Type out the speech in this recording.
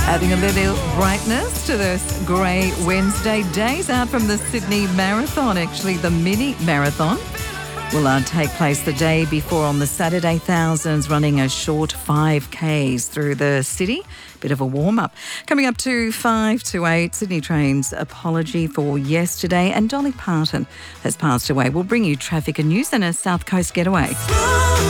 Adding a little brightness to this grey Wednesday. Days out from the Sydney Marathon, actually the mini marathon, will take place the day before on the Saturday. Thousands running a short 5Ks through the city. Bit of a warm-up. Coming up to 5 to 8, Sydney Trains apology for yesterday, and Dolly Parton has passed away. We'll bring you traffic and news and a South Coast getaway.